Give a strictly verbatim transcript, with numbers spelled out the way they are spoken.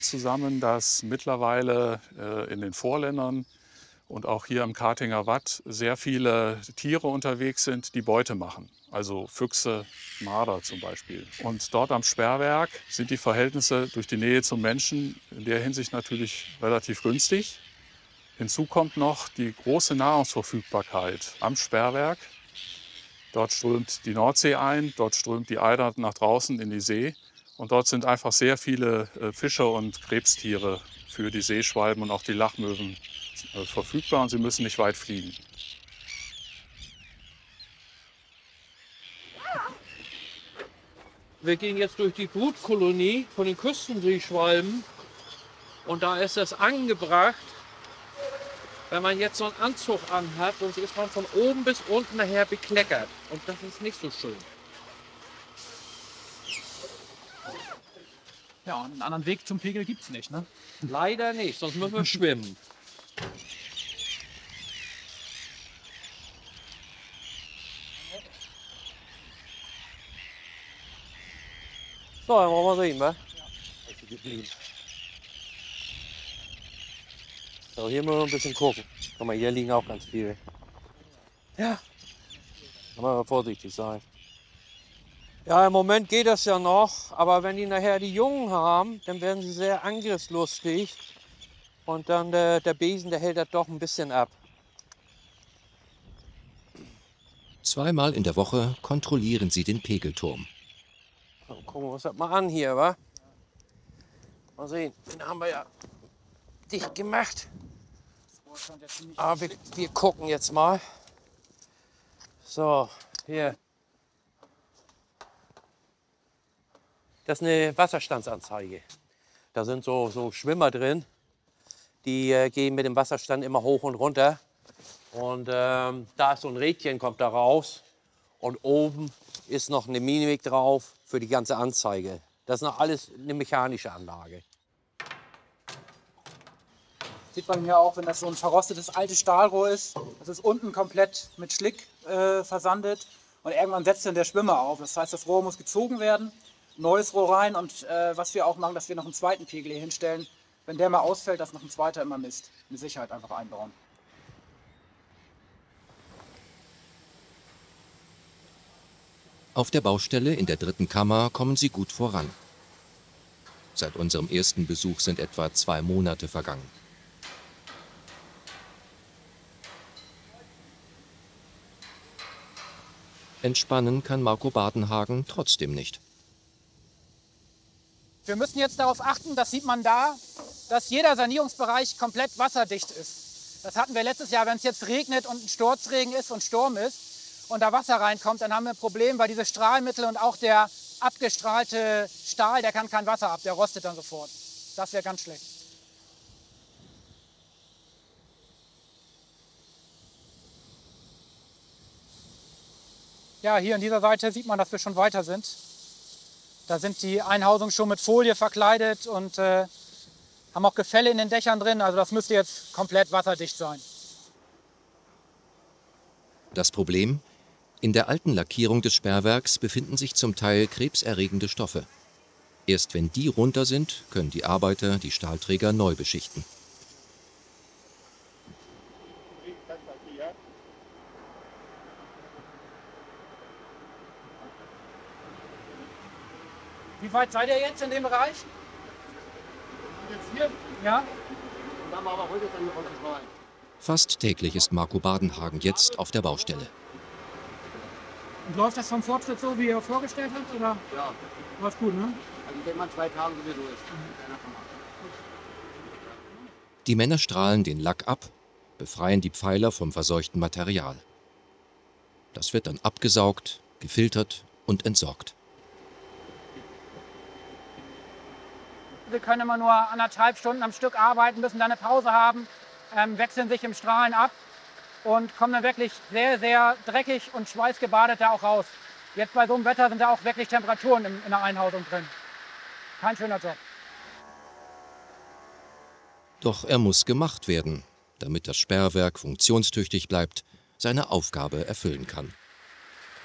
zusammen, dass mittlerweile äh, in den Vorländern und auch hier im Kartinger Watt sehr viele Tiere unterwegs sind, die Beute machen. Also Füchse, Marder zum Beispiel. Und dort am Sperrwerk sind die Verhältnisse durch die Nähe zum Menschen in der Hinsicht natürlich relativ günstig. Hinzu kommt noch die große Nahrungsverfügbarkeit am Sperrwerk. Dort strömt die Nordsee ein, dort strömt die Eider nach draußen in die See. Und dort sind einfach sehr viele äh, Fische und Krebstiere für die Seeschwalben und auch die Lachmöwen äh, verfügbar und sie müssen nicht weit fliegen. Wir gehen jetzt durch die Brutkolonie von den Küstenseeschwalben und da ist es angebracht, wenn man jetzt so einen Anzug anhat, sonst ist man von oben bis unten nachher bekleckert und das ist nicht so schön. Ja, und einen anderen Weg zum Pegel gibt es nicht, ne? Leider nicht, sonst müssen wir schwimmen. So, dann wollen wir sehen, wa? So, hier müssen wir ein bisschen gucken. Guck mal, hier liegen auch ganz viele. Ja, da müssen wir vorsichtig sein. Ja, im Moment geht das ja noch, aber wenn die nachher die Jungen haben, dann werden sie sehr angriffslustig. Und dann der, der Besen, der hält das doch ein bisschen ab. Zweimal in der Woche kontrollieren sie den Pegelturm. So, gucken wir uns das mal an hier, wa? Mal sehen, den haben wir ja dicht gemacht. Aber wir, wir gucken jetzt mal. So, hier. Das ist eine Wasserstandsanzeige. Da sind so, so Schwimmer drin, die äh, gehen mit dem Wasserstand immer hoch und runter. Und ähm, da ist so ein Rädchen, kommt da raus. Und oben ist noch eine Mimik drauf für die ganze Anzeige. Das ist noch alles eine mechanische Anlage. Sieht man hier auch, wenn das so ein verrostetes altes Stahlrohr ist. Das ist unten komplett mit Schlick äh, versandet. Und irgendwann setzt dann der Schwimmer auf. Das heißt, das Rohr muss gezogen werden. Neues Rohr rein und äh, was wir auch machen, dass wir noch einen zweiten Pegel hier hinstellen. Wenn der mal ausfällt, dass noch ein zweiter immer misst. Eine Sicherheit einfach einbauen. Auf der Baustelle in der dritten Kammer kommen sie gut voran. Seit unserem ersten Besuch sind etwa zwei Monate vergangen. Entspannen kann Marco Badenhagen trotzdem nicht. Wir müssen jetzt darauf achten, das sieht man da, dass jeder Sanierungsbereich komplett wasserdicht ist. Das hatten wir letztes Jahr, wenn es jetzt regnet und ein Sturzregen ist und Sturm ist und da Wasser reinkommt, dann haben wir ein Problem, weil diese Strahlmittel und auch der abgestrahlte Stahl, der kann kein Wasser ab, der rostet dann sofort. Das wäre ganz schlecht. Ja, hier an dieser Seite sieht man, dass wir schon weiter sind. Da sind die Einhausungen schon mit Folie verkleidet und äh, haben auch Gefälle in den Dächern drin. Also das müsste jetzt komplett wasserdicht sein. Das Problem? In der alten Lackierung des Sperrwerks befinden sich zum Teil krebserregende Stoffe. Erst wenn die runter sind, können die Arbeiter die Stahlträger neu beschichten. Wie weit seid ihr jetzt in dem Bereich? Jetzt hier? Ja. Und dann machen wir heute dann noch rein. Fast täglich ist Marco Badenhagen jetzt auf der Baustelle. Und läuft das vom Fortschritt so, wie ihr vorgestellt habt? Oder? Ja. Läuft gut, ne? Also ich denke mal zwei Tage sowieso ist. Die Männer strahlen den Lack ab, befreien die Pfeiler vom verseuchten Material. Das wird dann abgesaugt, gefiltert und entsorgt. Wir können immer nur anderthalb Stunden am Stück arbeiten, müssen dann eine Pause haben, ähm, wechseln sich im Strahlen ab und kommen dann wirklich sehr, sehr dreckig und schweißgebadet da auch raus. Jetzt bei so einem Wetter sind da auch wirklich Temperaturen in, in der Einhausung drin. Kein schöner Job. Doch er muss gemacht werden, damit das Sperrwerk funktionstüchtig bleibt, seine Aufgabe erfüllen kann.